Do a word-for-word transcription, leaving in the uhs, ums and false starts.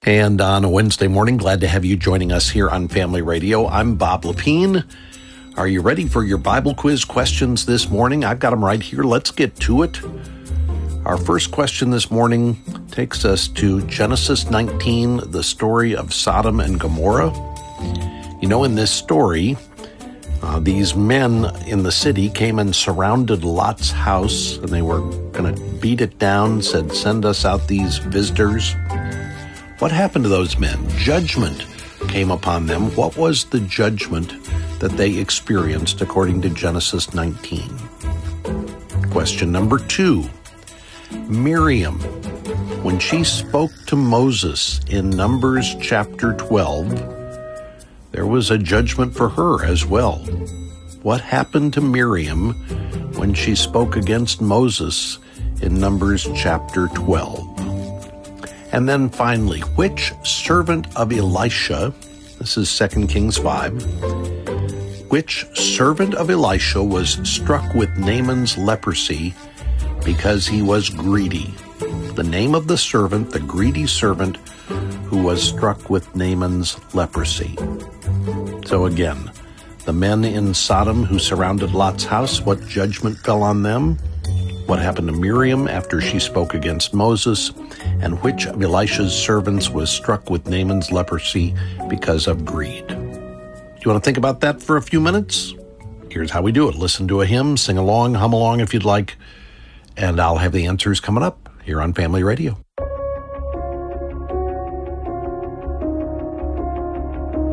And on a Wednesday morning, glad to have you joining us here on Family Radio. I'm Bob Lepine. Are you ready for your Bible quiz questions this morning? I've got them right here. Let's get to it. Our first question this morning takes us to Genesis nineteen, the story of Sodom and Gomorrah. You know, in this story, uh, these men in the city came and surrounded Lot's house, and they were going to beat it down, said, "Send us out these visitors." What happened to those men? Judgment came upon them. What was the judgment that they experienced according to Genesis nineteen? Question number two. Miriam, when she spoke to Moses in Numbers chapter twelve, there was a judgment for her as well. What happened to Miriam when she spoke against Moses in Numbers chapter twelve? And then finally, which servant of Elisha, this is Second Kings five, which servant of Elisha was struck with Naaman's leprosy because he was greedy? The name of the servant, the greedy servant who was struck with Naaman's leprosy. So again, the men in Sodom who surrounded Lot's house, what judgment fell on them? What happened to Miriam after she spoke against Moses? And which of Elisha's servants was struck with Naaman's leprosy because of greed? Do you want to think about that for a few minutes? Here's how we do it. Listen to a hymn, sing along, hum along if you'd like, and I'll have the answers coming up here on Family Radio.